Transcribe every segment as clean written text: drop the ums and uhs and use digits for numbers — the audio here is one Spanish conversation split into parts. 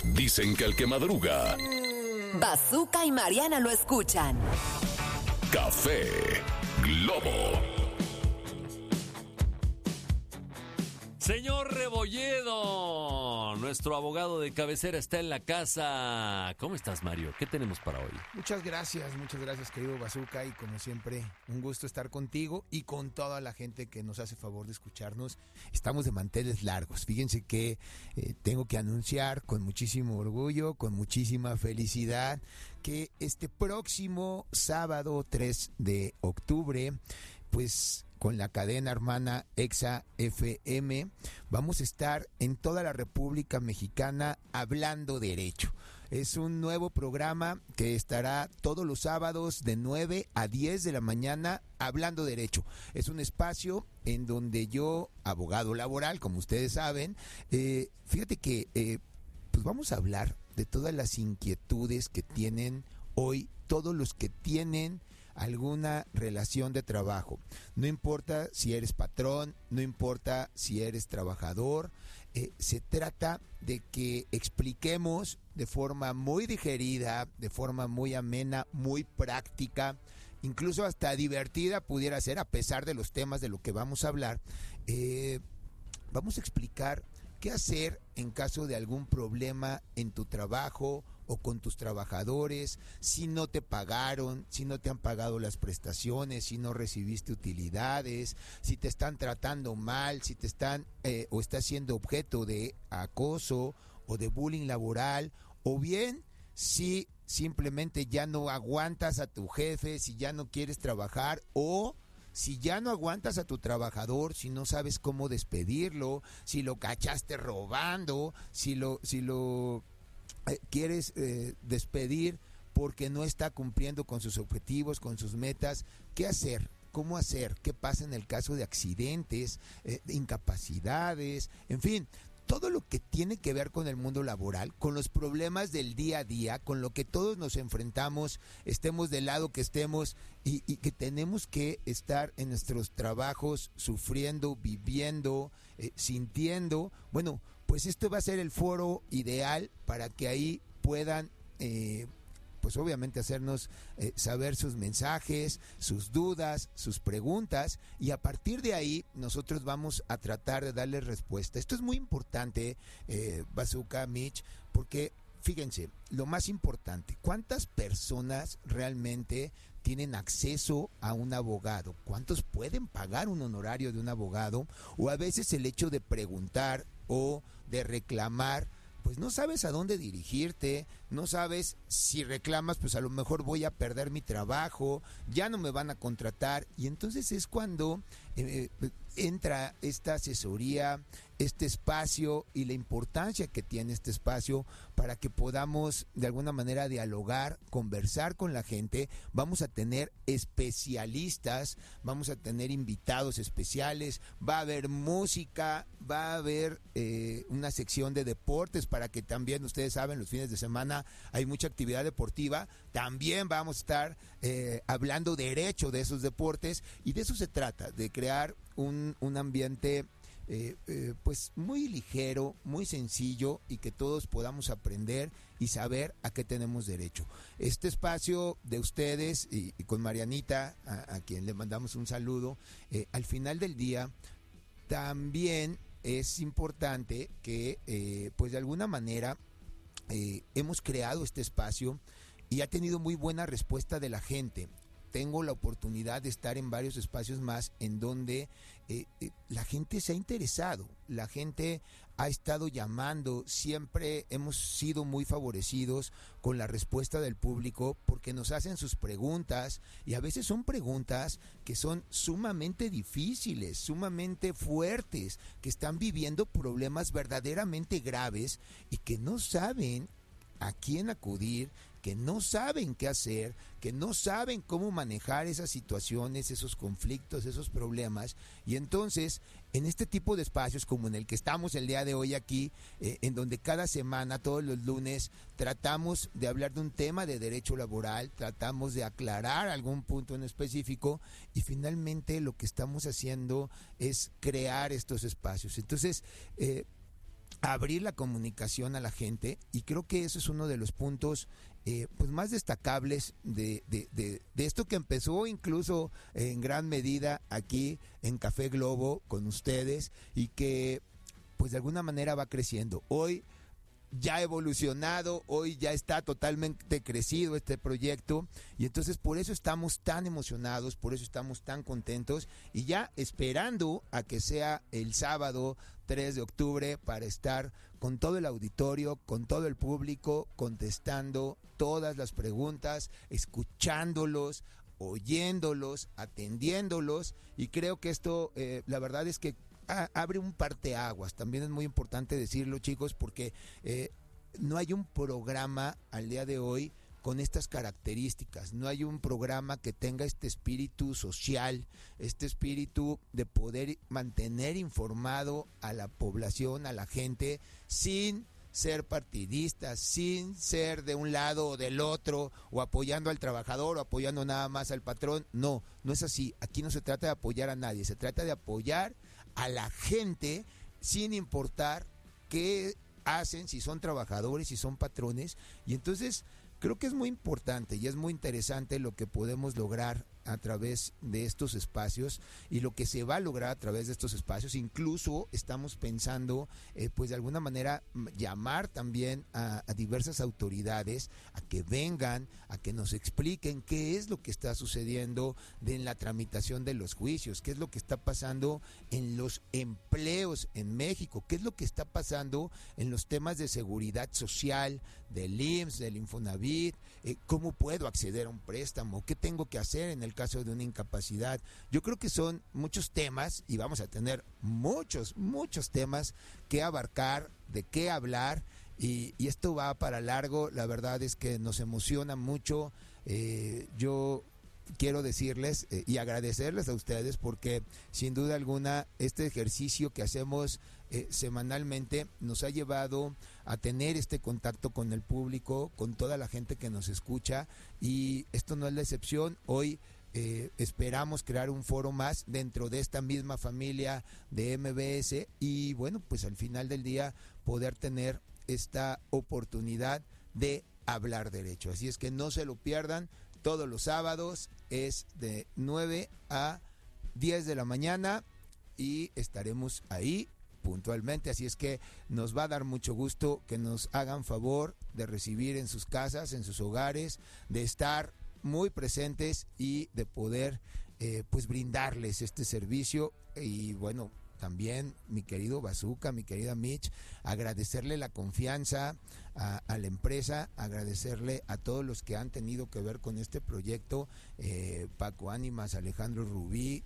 Dicen que el que madruga, Bazooka y Mariana lo escuchan. Café Globo. Señor Rebolledo, nuestro abogado de cabecera está en la casa. ¿Cómo estás, Mario? ¿Qué tenemos para hoy? Muchas gracias, querido Bazooka, y como siempre, un gusto estar contigo y con toda la gente que nos hace favor de escucharnos. Estamos de manteles largos. Fíjense que tengo que anunciar con muchísimo orgullo, con muchísima felicidad, que este próximo sábado 3 de octubre, pues con la cadena hermana Exa FM, vamos a estar en toda la República Mexicana hablando derecho. Es un nuevo programa que estará todos los sábados de 9 a 10 de la mañana hablando derecho. Es un espacio en donde yo, abogado laboral, como ustedes saben, fíjate que pues vamos a hablar de todas las inquietudes que tienen hoy todos los que tienen alguna relación de trabajo. No importa si eres patrón, no importa si eres trabajador, se trata de que expliquemos de forma muy digerida, de forma muy amena, muy práctica, incluso hasta divertida pudiera ser, a pesar de los temas de lo que vamos a hablar. Vamos a explicar qué hacer en caso de algún problema en tu trabajo o con tus trabajadores, si no te pagaron, si no te han pagado las prestaciones, si no recibiste utilidades, si te están tratando mal, si te están o estás siendo objeto de acoso o de bullying laboral, o bien si simplemente ya no aguantas a tu jefe, si ya no quieres trabajar, o si ya no aguantas a tu trabajador, si no sabes cómo despedirlo, si lo cachaste robando, si lo quieres despedir porque no está cumpliendo con sus objetivos, con sus metas, ¿qué hacer? ¿Cómo hacer? ¿Qué pasa en el caso de accidentes, de incapacidades? En fin, todo lo que tiene que ver con el mundo laboral, con los problemas del día a día, con lo que todos nos enfrentamos, estemos del lado que estemos y que tenemos que estar en nuestros trabajos sufriendo, viviendo, sintiendo. Bueno, pues esto va a ser el foro ideal para que ahí puedan pues obviamente hacernos saber sus mensajes, sus dudas, sus preguntas, y a partir de ahí nosotros vamos a tratar de darles respuesta. Esto es muy importante, Bazooka, Mitch, porque fíjense, lo más importante, ¿cuántas personas realmente tienen acceso a un abogado? ¿Cuántos pueden pagar un honorario de un abogado? O a veces el hecho de preguntar o de reclamar, pues no sabes a dónde dirigirte, no sabes si reclamas, pues a lo mejor voy a perder mi trabajo, ya no me van a contratar, y entonces es cuando entra esta asesoría, este espacio y la importancia que tiene este espacio para que podamos de alguna manera dialogar, conversar con la gente. Vamos a tener especialistas, vamos a tener invitados especiales, va a haber música, va a haber una sección de deportes para que también, ustedes saben, los fines de semana hay mucha actividad deportiva. También vamos a estar hablando derecho de esos deportes, y de eso se trata, de crear un ambiente pues muy ligero, muy sencillo, y que todos podamos aprender y saber a qué tenemos derecho. Este espacio de ustedes y con Marianita, a quien le mandamos un saludo, al final del día también es importante que pues de alguna manera hemos creado este espacio y ha tenido muy buena respuesta de la gente. Tengo la oportunidad de estar en varios espacios más en donde la gente se ha interesado, la gente ha estado llamando, siempre hemos sido muy favorecidos con la respuesta del público porque nos hacen sus preguntas, y a veces son preguntas que son sumamente difíciles, sumamente fuertes, que están viviendo problemas verdaderamente graves y que no saben a quién acudir, que no saben qué hacer, que no saben cómo manejar esas situaciones, esos conflictos, esos problemas. Y entonces, en este tipo de espacios como en el que estamos el día de hoy aquí, en donde cada semana, todos los lunes, tratamos de hablar de un tema de derecho laboral, tratamos de aclarar algún punto en específico, y finalmente lo que estamos haciendo es crear estos espacios. Entonces, abrir la comunicación a la gente, y creo que eso es uno de los puntos pues más destacables de esto que empezó incluso en gran medida aquí en Café Globo con ustedes, y que pues de alguna manera va creciendo. Hoy ya ha evolucionado, hoy ya está totalmente crecido este proyecto, y entonces por eso estamos tan emocionados, por eso estamos tan contentos, y ya esperando a que sea el sábado 3 de octubre para estar con todo el auditorio, con todo el público, contestando todas las preguntas, escuchándolos, oyéndolos, atendiéndolos, y creo que esto, la verdad es que abre un parteaguas. También es muy importante decirlo, chicos, porque no hay un programa al día de hoy con estas características. No hay un programa que tenga este espíritu social, este espíritu de poder mantener informado a la población, a la gente, sin ser partidistas, sin ser de un lado o del otro, o apoyando al trabajador o apoyando nada más al patrón. No, no es así. Aquí no se trata de apoyar a nadie, se trata de apoyar a la gente sin importar qué hacen, si son trabajadores, si son patrones. Y entonces creo que es muy importante y es muy interesante lo que podemos lograr a través de estos espacios y lo que se va a lograr a través de estos espacios. Incluso estamos pensando, pues de alguna manera, llamar también a diversas autoridades a que vengan, a que nos expliquen qué es lo que está sucediendo en la tramitación de los juicios, qué es lo que está pasando en los empleos en México, qué es lo que está pasando en los temas de seguridad social, del IMSS, del Infonavit, cómo puedo acceder a un préstamo, qué tengo que hacer en el caso de una incapacidad. Yo creo que son muchos temas y vamos a tener muchos temas que abarcar, de qué hablar, y esto va para largo. La verdad es que nos emociona mucho. Yo quiero decirles y agradecerles a ustedes porque sin duda alguna este ejercicio que hacemos semanalmente nos ha llevado a tener este contacto con el público, con toda la gente que nos escucha, y esto no es la excepción. Hoy esperamos crear un foro más dentro de esta misma familia de MBS y bueno, pues al final del día poder tener esta oportunidad de hablar derecho. Así es que no se lo pierdan, todos los sábados es de 9 a 10 de la mañana y estaremos ahí puntualmente, así es que nos va a dar mucho gusto que nos hagan favor de recibir en sus casas, en sus hogares, de estar muy presentes y de poder pues brindarles este servicio. Y bueno, también mi querido Bazooka, mi querida Mitch, agradecerle la confianza a la empresa, agradecerle a todos los que han tenido que ver con este proyecto, Paco Ánimas, Alejandro Rubí,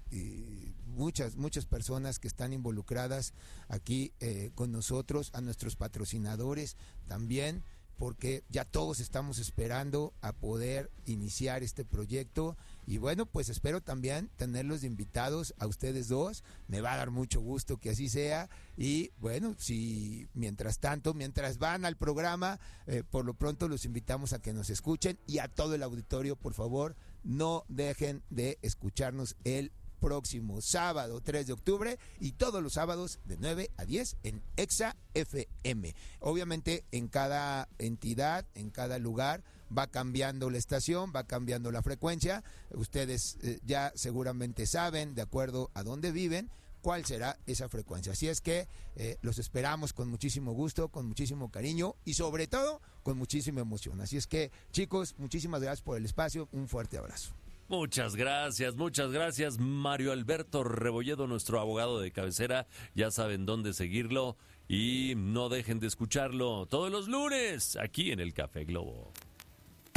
muchas personas que están involucradas aquí con nosotros, a nuestros patrocinadores también, porque ya todos estamos esperando a poder iniciar este proyecto. Y bueno, pues espero también tenerlos de invitados a ustedes dos. Me va a dar mucho gusto que así sea. Y bueno, si mientras tanto, mientras van al programa, por lo pronto los invitamos a que nos escuchen. Y a todo el auditorio, por favor, no dejen de escucharnos el próximo sábado 3 de octubre y todos los sábados de 9 a 10 en Exa FM. Obviamente en cada entidad, en cada lugar va cambiando la estación, va cambiando la frecuencia. Ustedes ya seguramente saben, de acuerdo a dónde viven, cuál será esa frecuencia. Así es que los esperamos con muchísimo gusto, con muchísimo cariño y sobre todo con muchísima emoción. Así es que, chicos, muchísimas gracias por el espacio. Un fuerte abrazo. Muchas gracias, Mario Alberto Rebolledo, nuestro abogado de cabecera. Ya saben dónde seguirlo y no dejen de escucharlo todos los lunes aquí en el Café Globo.